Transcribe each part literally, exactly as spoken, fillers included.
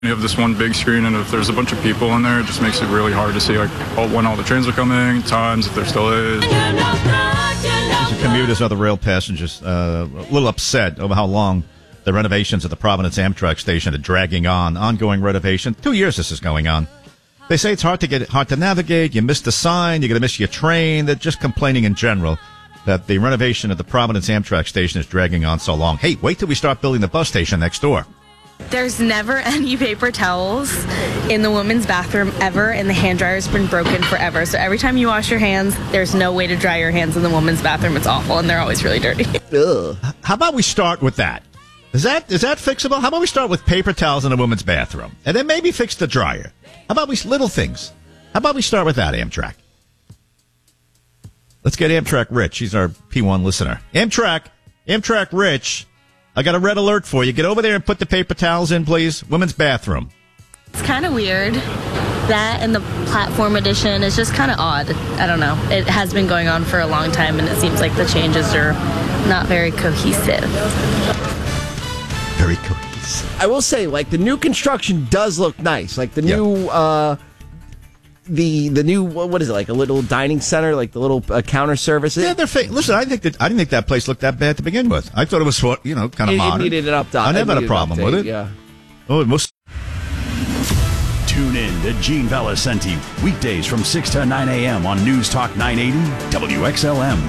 You have this one big screen, and if there's a bunch of people in there, it just makes it really hard to see like all, when all the trains are coming, times, if there still is. Commuters, other rail passengers, uh, a little upset over how long the renovations at the Providence Amtrak station are dragging on. Ongoing renovation. Two years this is going on. They say it's hard to get hard to navigate. You missed the sign. You're going to miss your train. They're just complaining in general that the renovation at the Providence Amtrak station is dragging on so long. Hey, wait till we start building the bus station next door. There's never any paper towels in the women's bathroom ever, and the hand dryer's been broken forever. So every time you wash your hands, there's no way to dry your hands in the women's bathroom. It's awful, and they're always really dirty. Ugh. How about we start with that? Is that is that fixable? How about we start with paper towels in a women's bathroom, and then maybe fix the dryer? How about we little things? How about we start with that, Amtrak? Let's get Amtrak Rich. He's our P one listener. Amtrak, Amtrak Rich. I got a red alert for you. Get over there and put the paper towels in, please. Women's bathroom. It's kind of weird. That and the platform edition is just kind of odd. I don't know. It has been going on for a long time, and it seems like the changes are not very cohesive. Very cohesive. I will say, like, the new construction does look nice. Like, the yep. new... uh The the new, what is it, like a little dining center, like the little uh, counter service? Yeah, they're fa- listen, I think that I didn't think that place looked that bad to begin with. I thought it was, you know, kind of it, modern. It needed an update. I never had a problem update, with it. Yeah. Oh, it must. Tune in to Gene Valicenti weekdays from six to nine a.m. on News Talk nine eighty W X L M.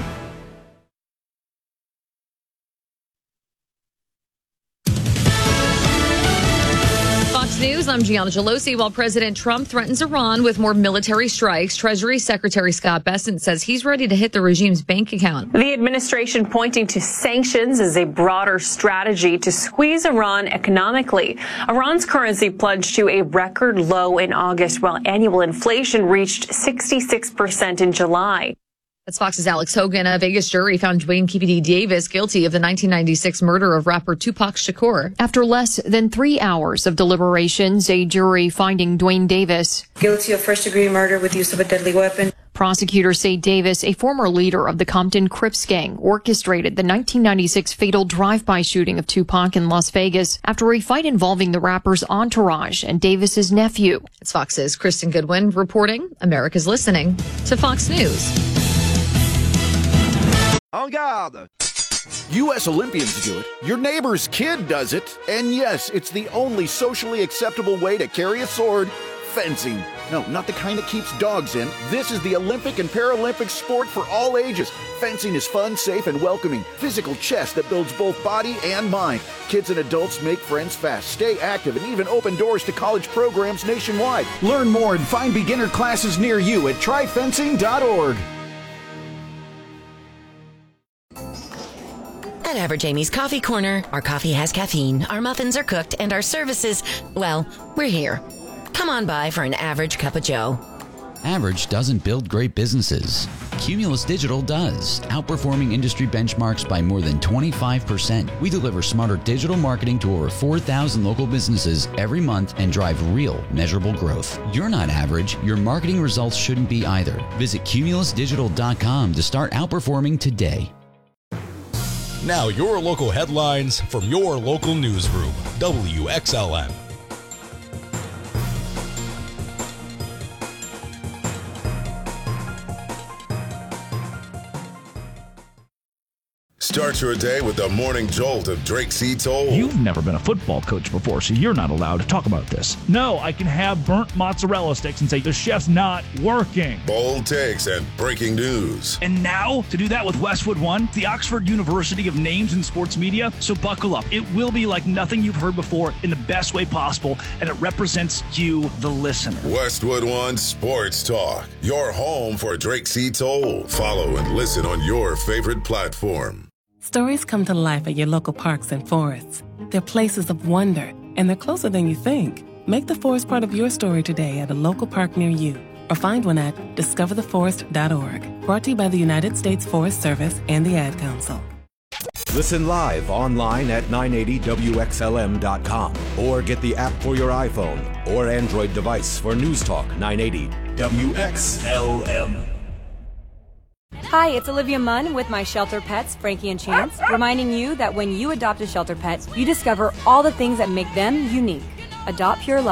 News. I'm Gianna Gelosi. While President Trump threatens Iran with more military strikes, Treasury Secretary Scott Bessent says he's ready to hit the regime's bank account. The administration pointing to sanctions as a broader strategy to squeeze Iran economically. Iran's currency plunged to a record low in August, while annual inflation reached sixty-six percent in July. That's Fox's Alex Hogan. A Vegas jury found Dwayne Keepity Davis guilty of the nineteen ninety-six murder of rapper Tupac Shakur. After less than three hours of deliberations, a jury finding Dwayne Davis guilty of first-degree murder with use of a deadly weapon. Prosecutors say Davis, a former leader of the Compton Crips gang, orchestrated the nineteen ninety-six fatal drive-by shooting of Tupac in Las Vegas after a fight involving the rapper's entourage and Davis's nephew. It's Fox's Kristen Goodwin reporting. America's listening to Fox News. En garde! U S Olympians do it, your neighbor's kid does it, and yes, it's the only socially acceptable way to carry a sword, fencing. No, not the kind that keeps dogs in. This is the Olympic and Paralympic sport for all ages. Fencing is fun, safe, and welcoming. Physical chess that builds both body and mind. Kids and adults make friends fast, stay active, and even open doors to college programs nationwide. Learn more and find beginner classes near you at try fencing dot org. At Average Amy's Coffee Corner, our coffee has caffeine, our muffins are cooked, and our services, well, we're here. Come on by for an average cup of joe. Average doesn't build great businesses. Cumulus Digital does, outperforming industry benchmarks by more than twenty-five percent. We deliver smarter digital marketing to over four thousand local businesses every month and drive real, measurable growth. You're not average. Your marketing results shouldn't be either. Visit cumulus digital dot com to start outperforming today. Now your local headlines from your local newsroom, W X L M. Start your day with the morning jolt of Drake C. Toll. You've never been a football coach before, so you're not allowed to talk about this. No, I can have burnt mozzarella sticks and say, the chef's not working. Bold takes and breaking news. And now, to do that with Westwood One, the Oxford University of Names in Sports Media. So buckle up. It will be like nothing you've heard before in the best way possible, and it represents you, the listener. Westwood One Sports Talk, your home for Drake C. Toll. Follow and listen on your favorite platform. Stories come to life at your local parks and forests. They're places of wonder, and they're closer than you think. Make the forest part of your story today at a local park near you, or find one at discover the forest dot org. Brought to you by the United States Forest Service and the Ad Council. Listen live online at nine eighty W X L M dot com, or get the app for your iPhone or Android device for News Talk nine eighty W X L M. Hi, it's Olivia Munn with my shelter pets, Frankie and Chance, reminding you that when you adopt a shelter pet, you discover all the things that make them unique. Adopt Pure Love.